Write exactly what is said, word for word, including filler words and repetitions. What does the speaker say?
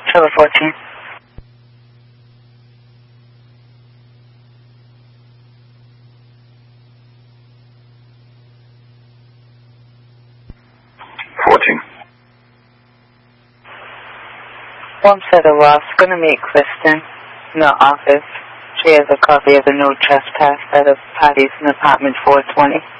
Trevor fourteen. fourteen. Homesteader Ross, going to meet Kristen in the office. She has a copy of the no trespass at a parties in apartment four twenty.